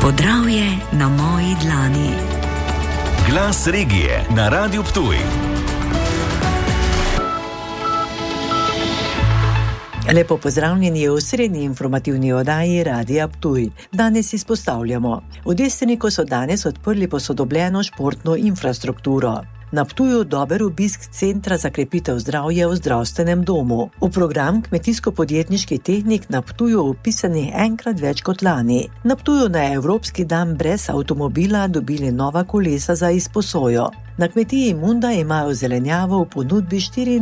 Podravje na moji dlani. Glas regije na Radiu Ptuj. Lepo pozdravljeni v srednji informativni oddaji Radia Ptuj. Danes izpostavljamo. V Deseniku so danes odprli posodobljeno športno infrastrukturo. Na Ptuju dober obisk centra za krepitev zdravja v zdravstvenem domu. V program kmetijsko-podjetniški tehnik na Ptuju vpisani enkrat več kot lani. Na Ptuju na Evropski dan brez avtomobila dobili nova kolesa za izposojo. Na kmetiji Munda imajo zelenjavo v ponudbi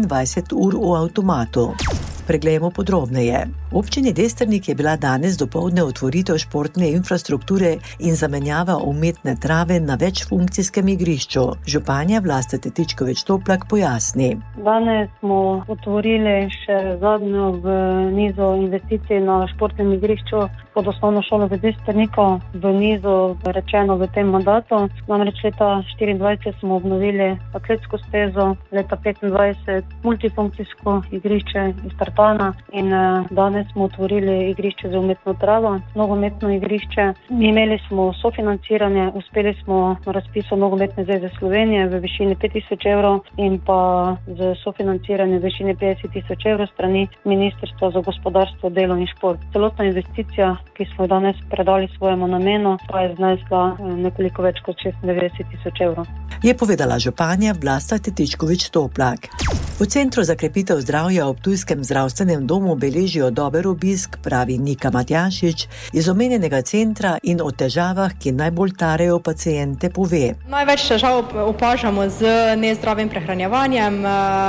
24 ur v avtomatu. Preglejmo podrobneje. V občini Destrnik je bila danes dopoldne otvoritev športne infrastrukture in zamenjava umetne trave na večfunkcijskem igrišču. Županja Vlasta Tetičkovič-Toplak pojasni. Danes smo otvorili še zadnjo v nizu investicij na športnem igrišču pod osnovno šolo v Destrniku. V nizu rečeno v tem mandatu. Namreč leta 2024 smo obnovili atletsko stezo, leta 2025 multifunkcijsko igrišče iz tartana in danes smo otvorili igrišče za umetno travo, nogometno igrišče. Imeli smo sofinanciranje, uspeli smo na razpisu Nogometne zveze Slovenije v višini 5.000 evrov in pa z sofinanciranje v višini 50.000 evrov strani Ministrstva za gospodarstvo, delo in šport. Celotna investicija, ki smo danes predali svojemu namenu, pa je znesla nekoliko več kot 96.000 evrov. Je povedala županja Vlasta Tetičkovič-Toplak. V Centru za krepitev zdravja v Ptujskem zdravstvenem domu beležijo dober obisk, pravi Nika Matjašič iz omenjenega centra in o težavah, ki najbolj tarejo paciente, pove. Največ težav opažamo z nezdravim prehranjevanjem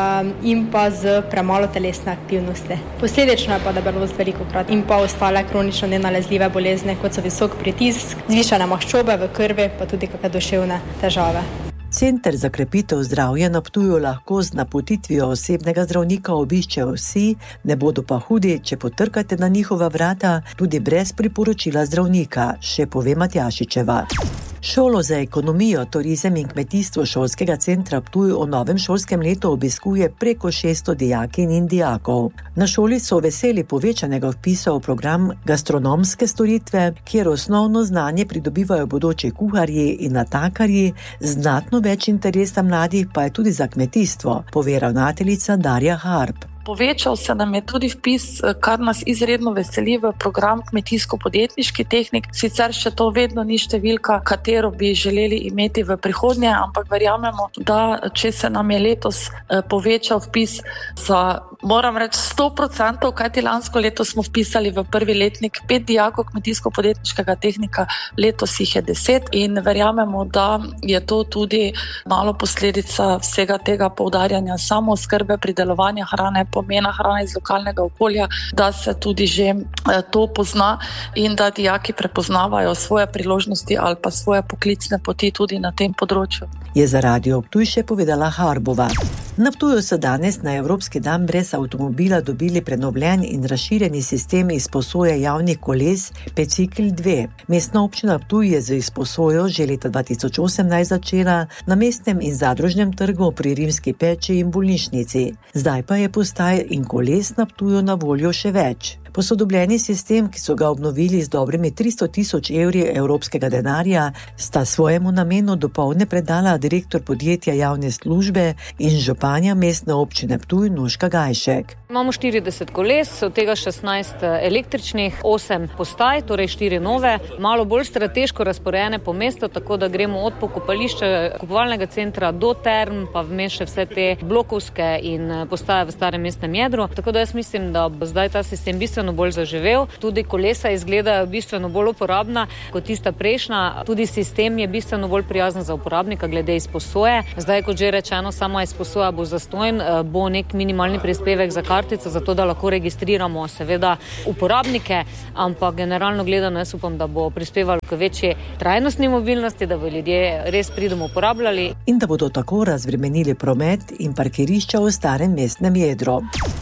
in pa z premalo telesne aktivnosti. Posledično je pa debelost velikokrat in pa ostale kronično nenalezljive bolezni, kot so visok pritisk, zvišane maščobe v krvi, pa tudi kakšne duševne težave. Center za krepitev zdravja na Ptuju lahko z napotitvijo osebnega zdravnika obiščejo vsi, ne bodo pa hudi, če potrkate na njihova vrata, tudi brez priporočila zdravnika, še pove Matjašičeva. Šolo za ekonomijo, turizem in kmetijstvo šolskega centra Ptuj v novem šolskem letu obiskuje preko 600 dijakinj in dijakov. Na šoli so veseli povečanega vpisa v program gastronomske storitve, kjer osnovno znanje pridobivajo bodoči kuharji in natakarji, znatno več interesa mladih pa je tudi za kmetijstvo, pove ravnateljica Darja Harp. Povečal se nam je tudi vpis, kar nas izredno veseli, v program kmetijsko-podjetniški tehnik. Sicer še to vedno ni številka, katero bi želeli imeti v prihodnje, ampak verjamemo, da če se nam je letos povečal vpis za, moram reči, 100%, kajti lansko leto smo vpisali v prvi letnik 5 dijakov kmetijsko-podjetniškega tehnika, letos jih je 10 in verjamemo, da je to tudi malo posledica vsega tega poudarjanja samooskrbe, pridelovanja hrane, pomena hrane iz lokalnega okolja, da se tudi že to pozna in da dijaki prepoznavajo svoje priložnosti ali pa svoje poklicne poti tudi na tem področju. Je za Radio Ptuj še povedala Harbova. Na Ptuju so danes na Evropski dan brez avtomobila dobili prenovljen in razširjeni sistem izposoje javnih koles Pecikl 2. Mestna občina Ptuj je z izposojo že leta 2018 začela na mestnem in zadružnem trgu pri Rimski peči in bolnišnici. Zdaj pa je postaj in koles na Ptuju na voljo še več. Posodobljeni sistem, ki so ga obnovili z dobrimi 300.000 evri evropskega denarja, sta svojemu namenu dopoldne predala direktor podjetja javne službe in županja mestne občine Ptuj Nuška Gajšek. Imamo 40 koles, od tega 16 električnih, 8 postaj, torej 4 nove, malo bolj strateško razporejene po mestu, tako da gremo od pokopališča kupovalnega centra do term, pa vmes še vse te blokovske in postaje v starem mestnem jedru. Tako da jaz mislim, da bo zdaj ta sistem bistveno bolj zaživel. Tudi kolesa izgledajo bistveno bolj uporabna kot tista prejšnja. Tudi sistem je bistveno bolj prijazen za uporabnika glede izposoje. Zdaj, kot že rečeno, sama izposoja bo zastonj, bo nek minimalni prispevek za kartico, zato da lahko registriramo seveda uporabnike, ampak generalno gledano jaz upam, da bo prispevalo k večji trajnostni mobilnosti, da bo ljudje res pridom uporabljali. In da bodo tako razbremenili promet in parkirišča v starem mestnem jedru.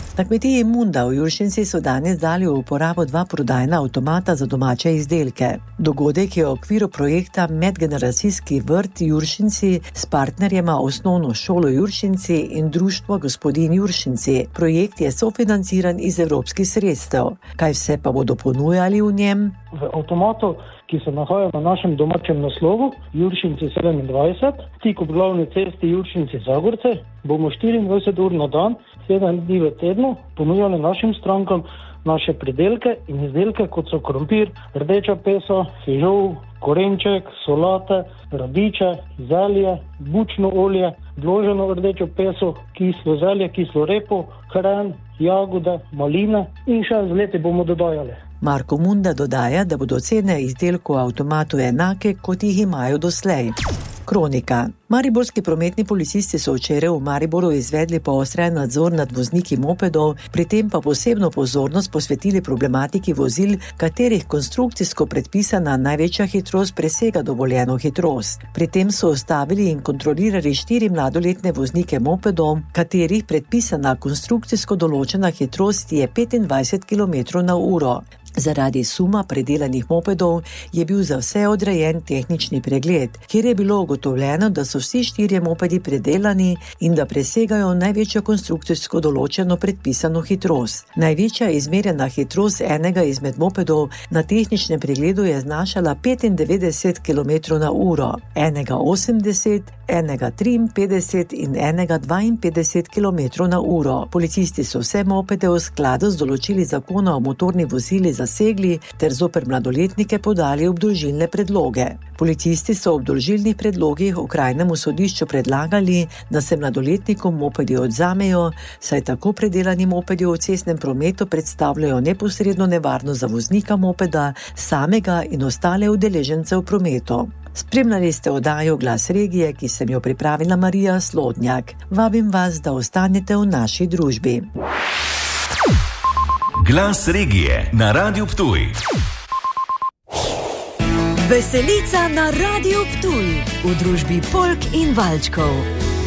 Na kmetiji Munda v Juršinci so danes dali v uporabo 2 prodajna avtomata za domače izdelke. Dogodek je v okviru projekta Medgeneracijski vrt Juršinci s partnerjema Osnovno šolo Juršinci in Društvo gospodinj Juršinci. Projekt je sofinanciran iz evropskih sredstev. Kaj vse pa bodo ponujali v njem? V avtomatu, ki se nahaja na našem domačem naslovu, Juršinci 27, tik ob glavni cesti Juršinci Zagorce, bomo 24 ur na dan, 7 dni v tednu ponujali našim strankam naše pridelke in izdelke, kot so krompir, rdeča pesa, fižol, korenček, solate, radiče, zelje, bučno olje, vloženo rdečo peso, kislo zelje, kislo repo, hren, jagode, maline in še z leti bomo dodajali. Marko Munda dodaja, da bodo cene izdelkov v avtomatu enake, kot jih imajo doslej. Kronika. Mariborski prometni policisti so včeraj v Mariboru izvedli poostren nadzor nad vozniki mopedov, pri tem pa posebno pozornost posvetili problematiki vozil, katerih konstrukcijsko predpisana največja hitrost presega dovoljeno hitrost. Pri tem so ustavili in kontrolirali 4 mladoletne voznike mopedov, katerih predpisana konstrukcijsko določena hitrost je 25 km/h. Zaradi suma predelanih mopedov je bil za vse odrejen tehnični pregled, kjer je bilo ugotovljeno, da so vsi 4 mopedi predelani in da presegajo največjo konstrukcijsko določeno predpisano hitrost. Največja izmerjena hitrost enega izmed mopedov na tehničnem pregledu je znašala 95 km/h, enega 80, enega 53 in enega 52 km/h. Policisti so vse mopede v skladu z določili zakona o motornih vozilih zasegli ter zoper mladoletnike podali obdolžilne predloge. Policisti so v obdolžilnih predlogih okrajnemu sodišču predlagali, da se mladoletnikom mopedi odzamejo, saj tako predelani mopedi v cestnem prometu predstavljajo neposredno nevarnost za voznika mopeda, samega in ostale udeležence v prometu. Spremljali ste oddajo Glas regije, ki sem jo pripravila Marija Slodnjak. Vabim vas, da ostanete v naši družbi. Glas regije na Radiu Ptuj. Veselica na Radiu Ptuj v družbi Polk in Valčkov.